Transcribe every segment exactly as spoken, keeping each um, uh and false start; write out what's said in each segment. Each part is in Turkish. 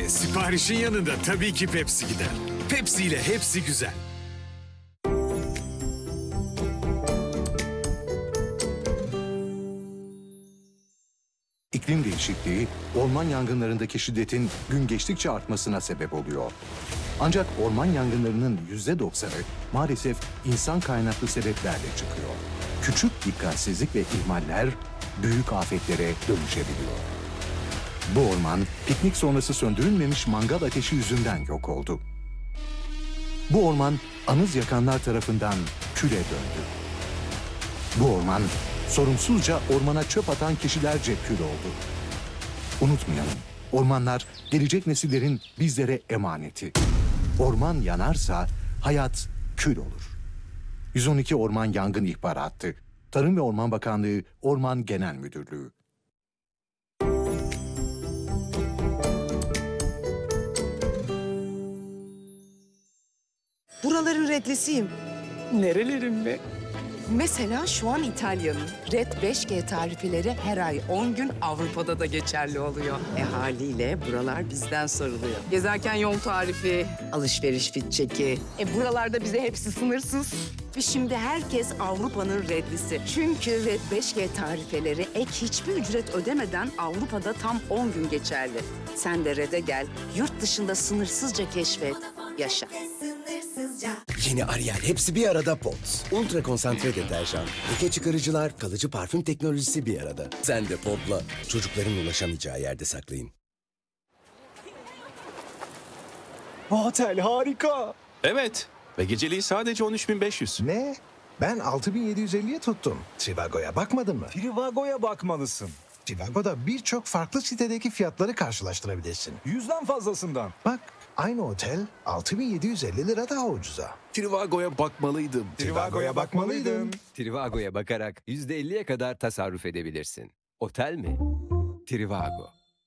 E, siparişin yanında tabii ki Pepsi gider. Pepsi ile hepsi güzel. İklim değişikliği, orman yangınlarındaki şiddetin gün geçtikçe artmasına sebep oluyor. Ancak orman yangınlarının yüzde doksanı maalesef insan kaynaklı sebeplerle çıkıyor. Küçük dikkatsizlik ve ihmaller büyük afetlere dönüşebiliyor. Bu orman, piknik sonrası söndürülmemiş mangal ateşi yüzünden yok oldu. Bu orman, anız yakanlar tarafından küle döndü. Bu orman, sorumsuzca ormana çöp atan kişilerce kül oldu. Unutmayalım, ormanlar gelecek nesillerin bizlere emaneti. Orman yanarsa hayat kül olur. yüz on iki Orman Yangın İhbarı Hattı, Tarım ve Orman Bakanlığı Orman Genel Müdürlüğü. Buraların redlisiyim. Nerelerin mi? Mesela şu an İtalya'nın. Red beş G tarifeleri her ay on gün Avrupa'da da geçerli oluyor. E haliyle buralar bizden soruluyor. Gezerken yol tarifi, alışveriş fit çeki. E buralarda bize hepsi sınırsız. Ve şimdi herkes Avrupa'nın redlisi. Çünkü Red beş G tarifeleri ek hiçbir ücret ödemeden Avrupa'da tam on gün geçerli. Sen de Red'e gel, yurt dışında sınırsızca keşfet, yaşa. Yeni Ariel hepsi bir arada Pods. Ultra konsantre deterjan, leke çıkarıcılar, kalıcı parfüm teknolojisi bir arada. Sen de Pod'la çocukların ulaşamayacağı yerde saklayın. Bu otel harika. Evet ve geceliği sadece on üç bin beş yüz. Ne? Ben altı bin yedi yüz elliye tuttum. Trivago'ya bakmadın mı? Trivago'ya bakmalısın. Trivago'da birçok farklı sitedeki fiyatları karşılaştırabilirsin. Yüzden fazlasından. Bak, aynı otel altı bin yedi yüz elli lira daha ucuza. Trivago'ya bakmalıydım. Trivago'ya bakmalıydın. Trivago'ya bakarak yüzde elliye kadar tasarruf edebilirsin. Otel mi? Trivago.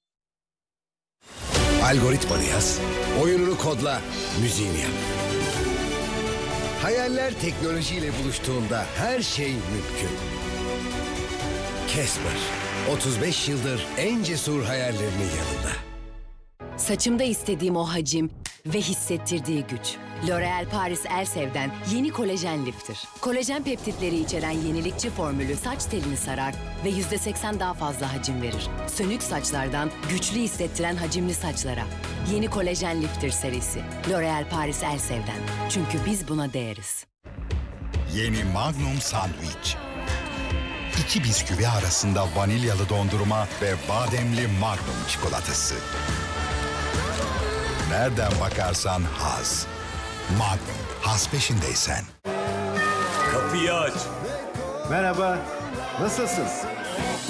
Algoritmanı yaz, oyununu kodla, müziğini yap. Hayaller teknolojiyle buluştuğunda her şey mümkün. Casper, otuz beş yıldır en cesur hayallerinin yanında. Saçımda istediğim o hacim ve hissettirdiği güç. L'Oréal Paris Elsev'den yeni kolajen lifter. Kolajen peptitleri içeren yenilikçi formülü saç telini sarar ve yüzde seksen daha fazla hacim verir. Sönük saçlardan güçlü hissettiren hacimli saçlara. Yeni kolajen lifter serisi. L'Oréal Paris Elsev'den. Çünkü biz buna değeriz. Yeni Magnum Sandwich. İki bisküvi arasında vanilyalı dondurma ve bademli Magnum çikolatası. Nereden bakarsan haz. Magnum, haz peşindeysen. Kapıyı aç. Merhaba, nasılsın?